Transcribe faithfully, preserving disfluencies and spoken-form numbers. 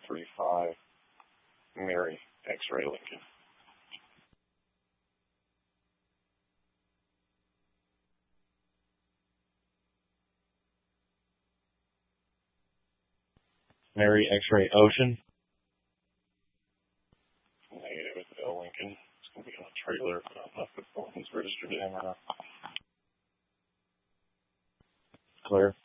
three five, Mary X-Ray Lincoln. Mary X-Ray Ocean. Negative, it's L Lincoln. It's going to be on a trailer. I don't know if the phone's registered to him or not. Clear.